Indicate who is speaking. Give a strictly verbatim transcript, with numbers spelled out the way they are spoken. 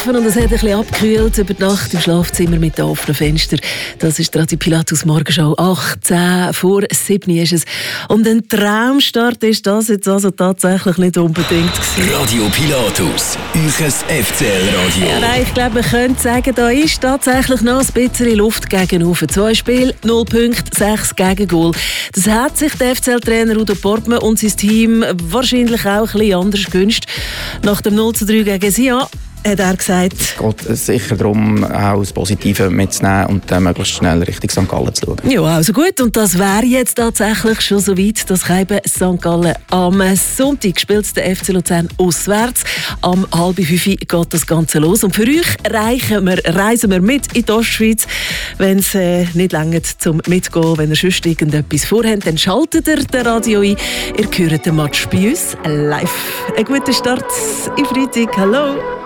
Speaker 1: geschlafen und es hat ein bisschen abgekühlt über die Nacht im Schlafzimmer mit den offenen Fenstern. Das ist die Radio Pilatus Morgenshow. achtzehn vor sieben ist es. Und ein Traumstart ist das jetzt also tatsächlich nicht unbedingt gewesen.
Speaker 2: Radio Pilatus, euch F C L-Radio.
Speaker 1: Ja, nein, ich glaube, man könnte sagen, da ist tatsächlich noch ein bisschen Luft gegen Zwei Spiele, null Punkte, sechs Gegengol. Das hat sich der F C L-Trainer Udo Portmann und sein Team wahrscheinlich auch ein bisschen anders gewünscht. Nach dem null zu drei gegen Sion hat er gesagt,
Speaker 3: es geht sicher darum, auch das Positive mitzunehmen und dann möglichst schnell Richtung Sankt Gallen zu schauen.
Speaker 1: Ja, also gut. Und das wäre jetzt tatsächlich schon so weit, dass eben Sankt Gallen am Sonntag spielt der F C Luzern auswärts. Am halb fünf geht das Ganze los. Und für euch reichen wir, reisen wir mit in die Ostschweiz. Wenn es äh, nicht reicht zum Mitgehen, wenn ihr sonst irgendetwas vorhabt, dann schaltet ihr das Radio ein. Ihr hört den Match bei uns live. Einen guten Start im Freitag. Hallo!